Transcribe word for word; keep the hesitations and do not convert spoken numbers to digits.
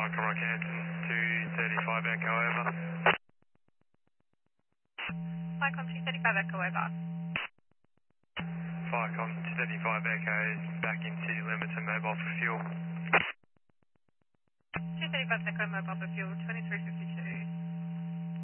Viacom Rockhampton, two thirty-five Echo over. Viacom two thirty-five Echo over. Viacom two thirty-five Echo is back in city limits and mobile for fuel. two thirty-five Echo mobile for fuel, twenty-three fifty-two.